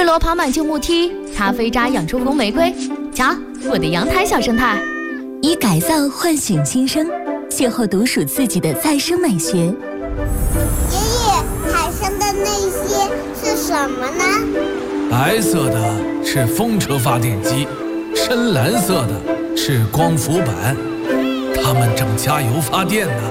日落爬满旧木梯，咖啡渣养出红玫瑰。瞧，我的阳台小生态。 以改造唤醒新生，邂逅独属自己的再生美学。爷爷，海上的那些是什么呢？ 白色的是风车发电机，深蓝色的是光伏板，它们正加油发电呢。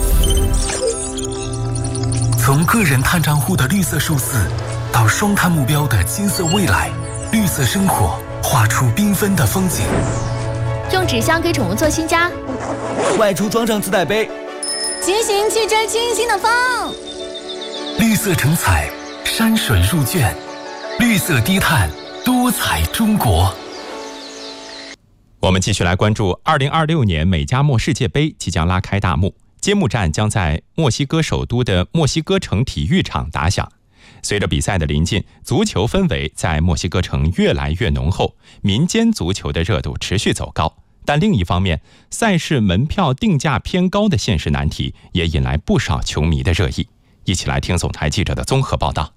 从个人探账户的绿色数字，到双碳目标的金色未来，绿色生活画出缤纷的风景。 用纸箱给宠物做新家， 外出装上自带杯， 骑行去追清新的风。 绿色成彩，山水入卷，绿色低碳，多彩中国。 我们继续来关注2026年美加墨世界杯即将拉开大幕，揭幕战将在墨西哥首都的墨西哥城体育场打响。随着比赛的临近，足球氛围在墨西哥城越来越浓厚，民间足球的热度持续走高。但另一方面，赛事门票定价偏高的现实难题也引来不少球迷的热议。一起来听总台记者的综合报道。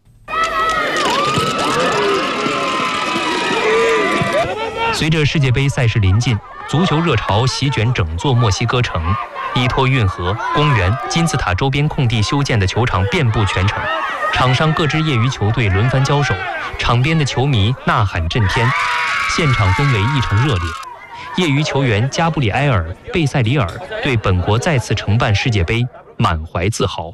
随着世界杯赛事临近，足球热潮席卷整座墨西哥城，依托运河、公园、金字塔周边空地修建的球场遍布全城，场上各支业余球队轮番交手，场边的球迷呐喊震天，现场氛围异常热烈。业余球员加布里埃尔·贝塞里尔对本国再次承办世界杯满怀自豪。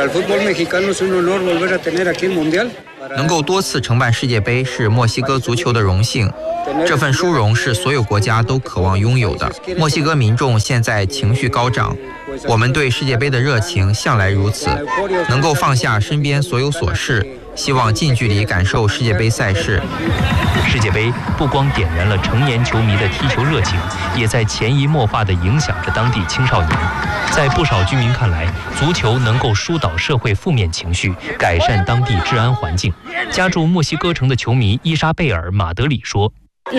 能够多次承办世界杯是墨西哥足球的荣幸，这份殊荣是所有国家都渴望拥有的。墨西哥民众现在情绪高涨，我们对世界杯的热情向来如此，能够放下身边所有琐事，希望近距离感受世界杯赛事。 世界杯不光点燃了成年球迷的踢球热情，也在潜移默化地影响着当地青少年。在不少居民看来，足球能够疏导社会负面情绪，改善当地治安环境。家住墨西哥城的球迷伊莎贝尔·马德里说，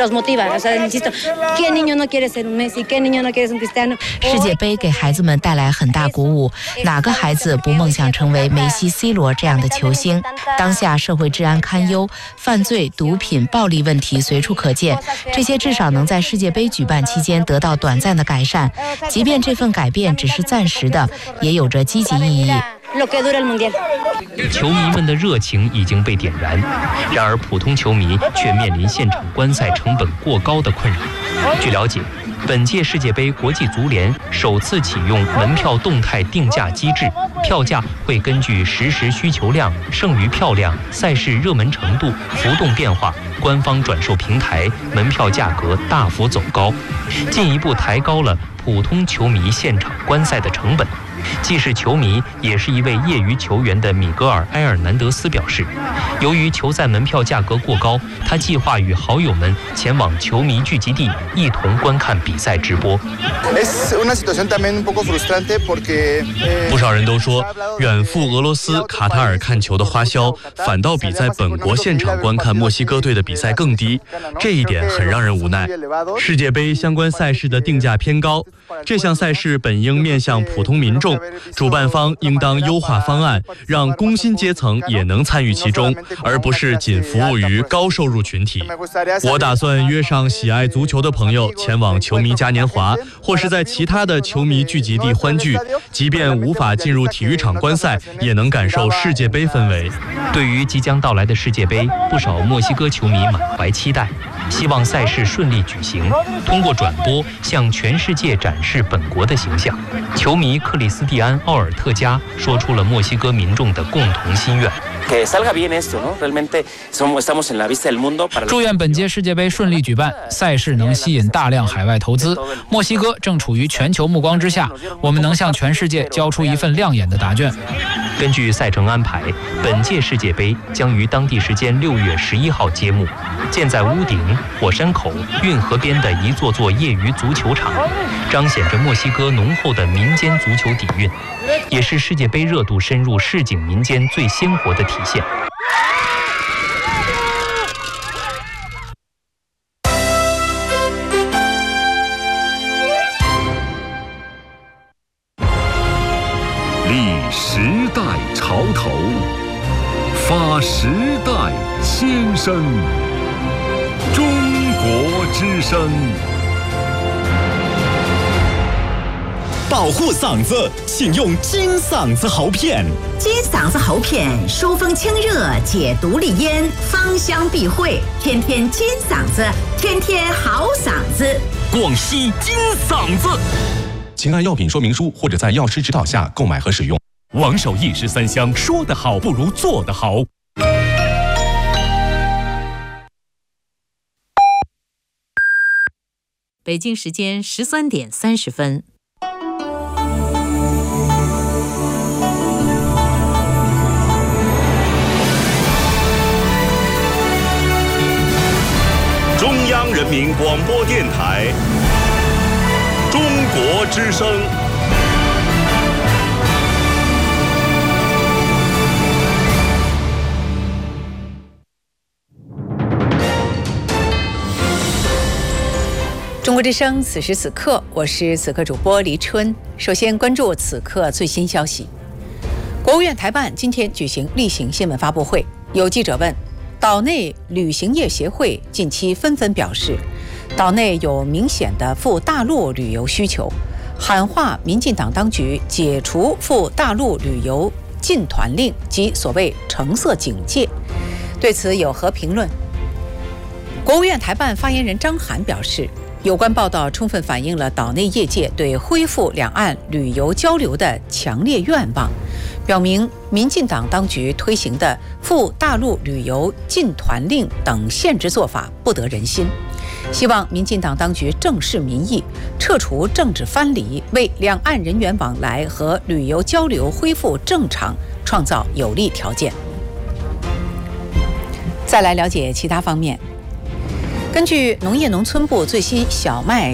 世界杯给孩子们带来很大鼓舞，哪个孩子不梦想成为梅西、C 罗这样的球星？当下社会治安堪忧，犯罪、毒品、暴力问题随处可见，这些至少能在世界杯举办期间得到短暂的改善，即便这份改变只是暂时的，也有着积极意义。 球迷们的热情已经被点燃，然而普通球迷却面临现场观赛成本过高的困扰。据了解，本届世界杯国际足联首次启用门票动态定价机制，票价会根据实时需求量、剩余票量、赛事热门程度浮动变化，官方转售平台门票价格大幅走高，进一步抬高了普通球迷现场观赛的成本。既是球迷，也是一位业余球员的米格尔·埃尔南德斯表示，由于球赛门票价格过高，他计划与好友们前往球迷聚集地，一同观看比赛直播。 不少人都说，远赴俄罗斯、卡塔尔看球的花销，反倒比在本国现场观看墨西哥队的比赛更低，这一点很让人无奈。世界杯相关赛事的定价偏高，这项赛事本应面向普通民众，主办方应当优化方案，让工薪阶层也能参与其中，而不是仅服务于高收入群体。我打算约上喜爱足球的朋友前往球迷嘉年华，或是在其他的球迷聚集地欢聚，即便无法进入体育场观赛，也能感受世界杯氛围。 对于即将到来的世界杯，不少墨西哥球迷满怀期待，希望赛事顺利举行，通过转播向全世界展示本国的形象。球迷克里斯蒂安·奥尔特加说出了墨西哥民众的共同心愿。 祝愿本届世界杯顺利举办，赛事能吸引大量海外投资。墨西哥正处于全球目光之下，我们能向全世界交出一份亮眼的答卷。 根据赛程安排，本届世界杯将于当地时间6月11号揭幕。建在屋顶、火山口、运河边的一座座业余足球场，彰显着墨西哥浓厚的民间足球底蕴，也是世界杯热度深入市井民间最鲜活的体现。 历时代潮头，发那时代心声，中国之声。 保护嗓子，请用金嗓子喉片。 金嗓子喉片疏风清热，解毒利咽，芳香避秽，天天金嗓子，天天好嗓子。 广西金嗓子， 请按药品说明书或者在药师指导下购买和使用。 王守义十三香，说得好不如做得好。 北京时间13点30分。 中央人民广播电台，中国之声。 中国之声，此时此刻，我是此刻主播黎春。首先关注此刻最新消息。国务院台办今天举行例行新闻发布会，有记者问，岛内旅行业协会近期纷纷表示，岛内有明显的赴大陆旅游需求，喊话民进党当局解除赴大陆旅游禁团令及所谓橙色警戒。对此有何评论？国务院台办发言人张涵表示，有关报道充分反映了岛内业界对恢复两岸旅游交流的强烈愿望，表明民进党当局推行的赴大陆旅游禁团令等限制做法不得人心，希望民进党当局正视民意，撤除政治藩篱，为两岸人员往来和旅游交流恢复正常创造有利条件。再来了解其他方面。根据农业农村部最新小麦